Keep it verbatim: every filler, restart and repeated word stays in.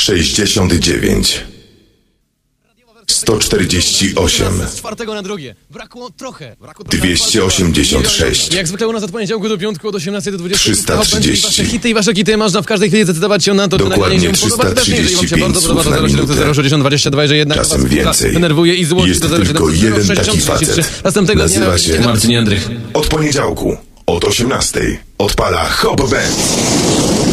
sześćdziesiąt dziewięć, sto czterdzieści osiem, Z czwartego na drugie. Brakło trochę. Brakło dwieście osiemdziesiąt sześć, Jak zwykle u nas od poniedziałku do piątku od osiemnastej do dwudziestej. trzysta trzydzieści. Wasze hity i wasze kity można w każdej chwili zdecydować się na to, czy Dokładnie nagranie się podoba. trzysta Jeżeli wam się trzydzieści bardzo pięć podoba, słów to na zero siedem minutę. zero sześćdziesiąt dwadzieścia dwa, jeżeli jednak Czasem was więcej. denerwuje i złości, Jest to zero siedem tylko jeden taki sześćdziesiąt trzydzieści trzy. facet. Następnego Nazywa dnia się Marcin Jędrych. Od poniedziałku, od osiemnastej odpala Hop Band.